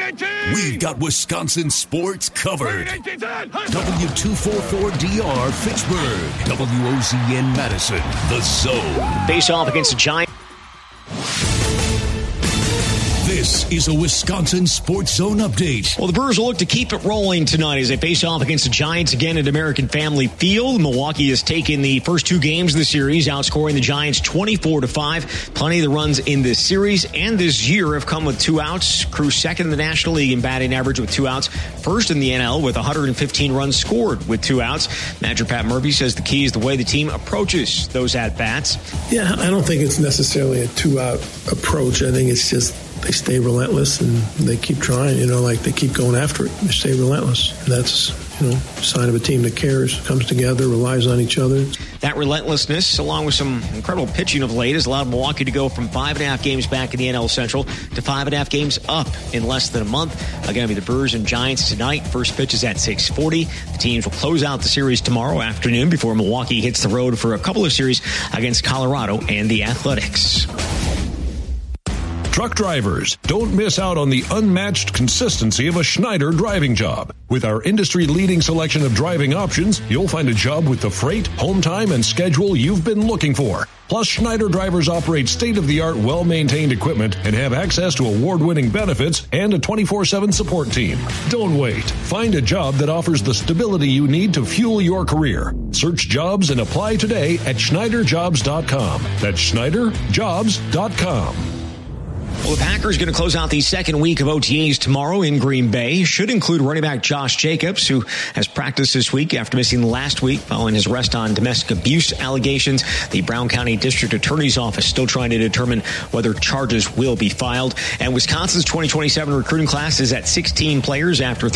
We've got Wisconsin sports covered. W244DR Fitchburg, WOZN Madison, The Zone. Face off against the Giants. This is a Wisconsin Sports Zone update. Well, the Brewers will look to keep it rolling tonight as they face off against the Giants again at American Family Field. Milwaukee has taken the first two games of the series, outscoring the Giants 24-5. Plenty of the runs in this series and this year have come with 2 outs. Crew second in the National League in batting average with 2 outs. First in the NL with 115 runs scored with 2 outs. Manager Pat Murphy says the key is the way the team approaches those at-bats. Yeah, I don't think it's necessarily a 2-out approach. I think it's just they stay relentless and they keep trying, like they keep going after it. They stay relentless. And that's, a sign of a team that cares, comes together, relies on each other. That relentlessness, along with some incredible pitching of late, has allowed Milwaukee to go from 5.5 games back in the NL Central to 5.5 games up in less than a month. Again, the Brewers and Giants tonight. First pitch is at 6:40. The teams will close out the series tomorrow afternoon before Milwaukee hits the road for a couple of series against Colorado and the Athletics. Truck drivers, don't miss out on the unmatched consistency of a Schneider driving job. With our industry-leading selection of driving options, you'll find a job with the freight, home time, and schedule you've been looking for. Plus, Schneider drivers operate state-of-the-art, well-maintained equipment and have access to award-winning benefits and a 24/7 support team. Don't wait. Find a job that offers the stability you need to fuel your career. Search jobs and apply today at SchneiderJobs.com. That's SchneiderJobs.com. Well, the Packers are going to close out the second week of OTAs tomorrow in Green Bay. Should include running back Josh Jacobs, who has practiced this week after missing last week following his arrest on domestic abuse allegations. The Brown County District Attorney's Office still trying to determine whether charges will be filed. And Wisconsin's 2027 recruiting class is at 16 players after